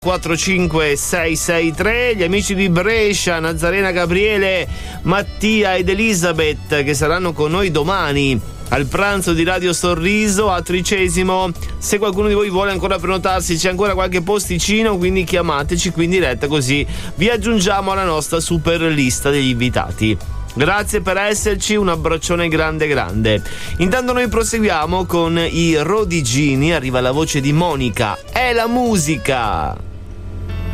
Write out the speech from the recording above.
45663, gli amici di Brescia, Nazarena, Gabriele, Mattia ed Elisabeth, che saranno con noi domani al pranzo di Radio Sorriso a Tricesimo. Se qualcuno di voi vuole ancora prenotarsi, c'è ancora qualche posticino, quindi chiamateci qui in diretta, così vi aggiungiamo alla nostra super lista degli invitati. Grazie per esserci, un abbraccione grande grande. Intanto noi proseguiamo con i Rodigini, arriva la voce di Monica, è la musica.